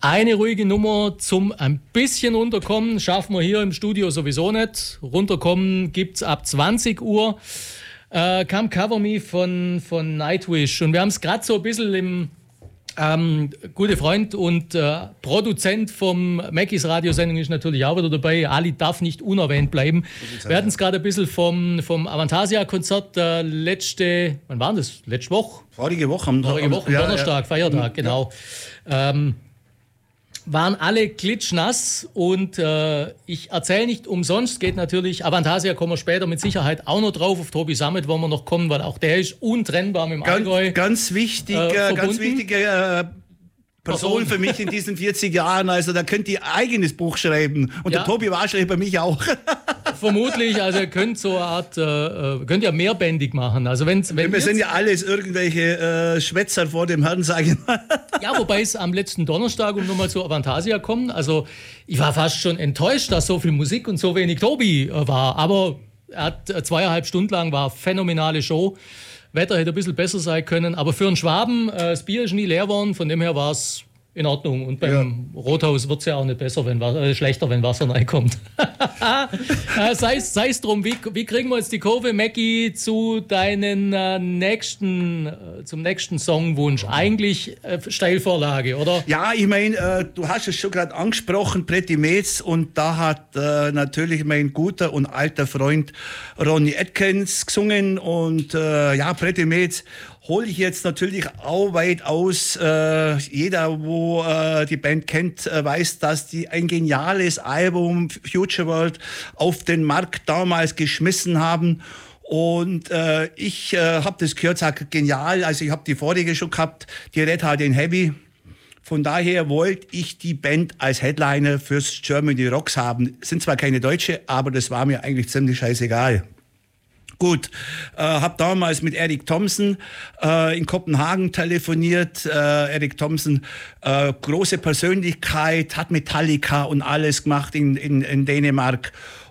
eine ruhige Nummer zum ein bisschen runterkommen. Schaffen wir hier im Studio sowieso nicht. Runterkommen gibt's ab 20 Uhr. Come Cover Me von Nightwish. Und wir haben es gerade so ein bisschen im gute Freund und Produzent vom Mackies Radiosendung ist natürlich auch wieder dabei. Ali darf nicht unerwähnt bleiben. Wir hatten es gerade ein bisschen vom Avantasia-Konzert wann war das? Letzte Woche? Vorige Woche, am Donnerstag, Feiertag, genau. Waren alle klitschnass und ich erzähle nicht umsonst, geht natürlich, Avantasia kommen wir später mit Sicherheit auch noch drauf, auf Tobi Sammet wollen wir noch kommen, weil auch der ist untrennbar mit dem Allgäu. Ganz wichtige Person für mich in diesen 40 Jahren, also da könnt ihr eigenes Buch schreiben und der Tobi Warschler bei mich auch. Vermutlich, also ihr könnt so eine Art, könnt ja mehrbändig machen. Also wir sind ja alles irgendwelche Schwätzer vor dem Herrn, sage ich mal. Ja, wobei es am letzten Donnerstag, um nochmal zu Avantasia kommen, also ich war fast schon enttäuscht, dass so viel Musik und so wenig Tobi war, aber er hat 2,5 Stunden lang, war eine phänomenale Show. Wetter hätte ein bisschen besser sein können, aber für einen Schwaben, das Bier ist nie leer geworden, von dem her war es in Ordnung. Und beim Rothaus wird es ja auch nicht besser, schlechter, wenn Wasser reinkommt. Sei es drum, wie kriegen wir jetzt die Kurve, Mackie, zu deinen zum nächsten Songwunsch? Eigentlich Steilvorlage, oder? Ja, ich meine, du hast es schon gerade angesprochen, Pretty Mates, und da hat natürlich mein guter und alter Freund Ronnie Atkins gesungen und Pretty Mates hole ich jetzt natürlich auch weit aus. Jeder, wo die Band kennt, weiß, dass die ein geniales Album Future World auf den Markt damals geschmissen haben. Und ich habe das gehört, sage genial. Also ich habe die vorige schon gehabt, die Red Hot in Heavy. Von daher wollte ich die Band als Headliner fürs Germany Rocks haben. Sind zwar keine Deutsche, aber das war mir eigentlich ziemlich scheißegal. Gut, habe damals mit Eric Thompson in Kopenhagen telefoniert. Eric Thompson, große Persönlichkeit, hat Metallica und alles gemacht in Dänemark.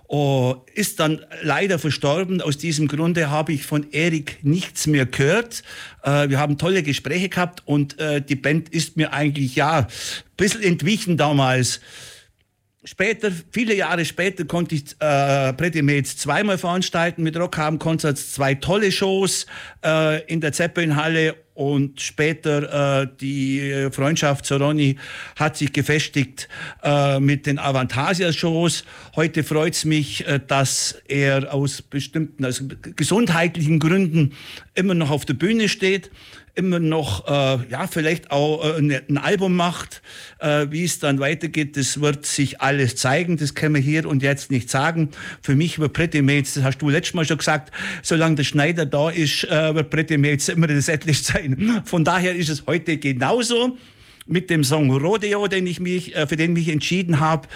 Ist dann leider verstorben. Aus diesem Grunde habe ich von Eric nichts mehr gehört. Wir haben tolle Gespräche gehabt und die Band ist mir eigentlich ein bisschen entwichen damals. Später, viele Jahre später, konnte ich Pretty Mates zweimal veranstalten mit Rockhaben Concerts, 2 tolle Shows in der Zeppelin-Halle und später die Freundschaft zu Ronny hat sich gefestigt mit den Avantasia-Shows. Heute freut es mich, dass er aus bestimmten, also gesundheitlichen Gründen immer noch auf der Bühne steht, immer noch, vielleicht auch ein Album macht. Wie es dann weitergeht, das wird sich alles zeigen. Das können wir hier und jetzt nicht sagen. Für mich wird Pretty Mates, das hast du letztes Mal schon gesagt, solange der Schneider da ist, wird Pretty Mates immer das Setlist sein. Von daher ist es heute genauso. Mit dem Song Rodeo, für den ich mich entschieden habe,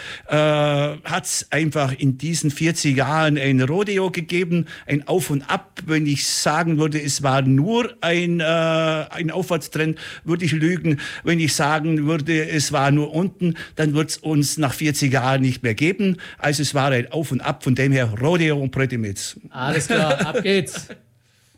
hat es einfach in diesen 40 Jahren ein Rodeo gegeben, ein Auf und Ab. Wenn ich sagen würde, es war nur ein Aufwärtstrend, würde ich lügen. Wenn ich sagen würde, es war nur unten, dann wird es uns nach 40 Jahren nicht mehr geben. Also es war ein Auf und Ab, von dem her Rodeo und Pretty Mates. Alles klar, ab geht's.